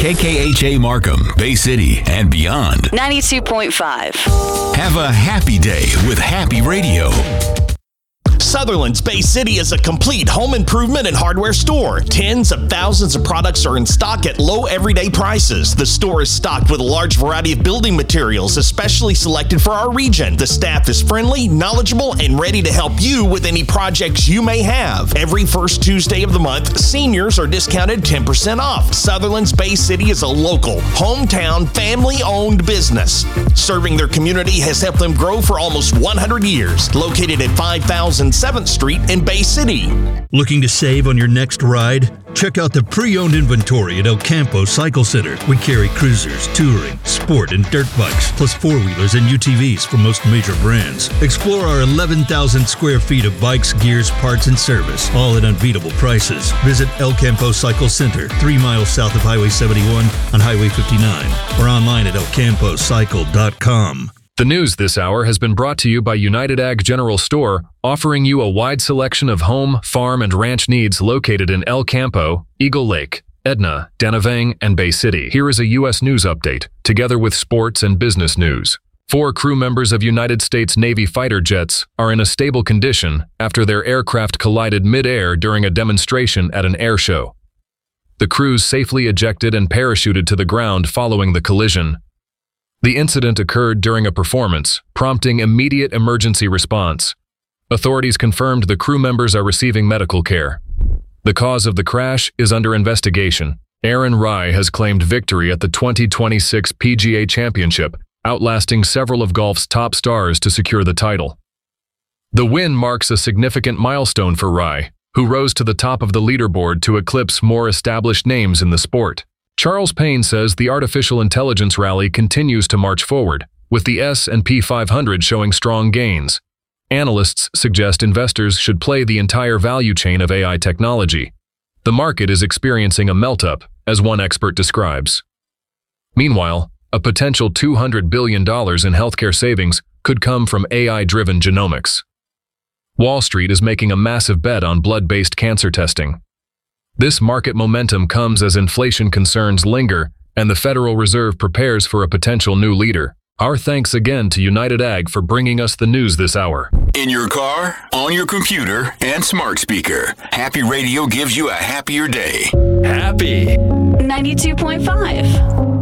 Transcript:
KKHA Markham, Bay City, and beyond. 92.5. Have a happy day with Happy Radio. Sutherland's Bay City is a complete home improvement and hardware store. Tens of thousands of products are in stock at low everyday prices. The store is stocked with a large variety of building materials, especially selected for our region. The staff is friendly, knowledgeable, and ready to help you with any projects you may have. Every first Tuesday of the month, seniors are discounted 10% off. Sutherland's Bay City is a local, hometown, family-owned business. Serving their community has helped them grow for almost 100 years. Located at 5007th Street in Bay City. Looking to save on your next ride? Check out the pre-owned inventory at El Campo Cycle Center. We carry cruisers, touring, sport, and dirt bikes, plus four-wheelers and UTVs from most major brands. Explore our 11,000 square feet of bikes, gears, parts, and service, all at unbeatable prices. Visit El Campo Cycle Center, 3 miles south of Highway 71 on Highway 59, or online at elcampocycle.com. The news this hour has been brought to you by United Ag General Store, offering you a wide selection of home, farm, and ranch needs located in El Campo, Eagle Lake, Edna, Danavang, and Bay City. Here is a U.S. news update, together with sports and business news. 4 crew members of United States Navy fighter jets are in a stable condition after their aircraft collided mid-air during a demonstration at an air show. The crews safely ejected and parachuted to the ground following the collision. The incident occurred during a performance, prompting immediate emergency response. Authorities confirmed the crew members are receiving medical care. The cause of the crash is under investigation. Aaron Rai has claimed victory at the 2026 PGA Championship, outlasting several of golf's top stars to secure the title. The win marks a significant milestone for Rai, who rose to the top of the leaderboard to eclipse more established names in the sport. Charles Payne says the artificial intelligence rally continues to march forward, with the S&P 500 showing strong gains. Analysts suggest investors should play the entire value chain of AI technology. The market is experiencing a melt-up, as one expert describes. Meanwhile, a potential $200 billion in healthcare savings could come from AI-driven genomics. Wall Street is making a massive bet on blood-based cancer testing. This market momentum comes as inflation concerns linger and the Federal Reserve prepares for a potential new leader. Our thanks again to United Ag for bringing us the news this hour. In your car, on your computer, and smart speaker, Happy Radio gives you a happier day. Happy 92.5.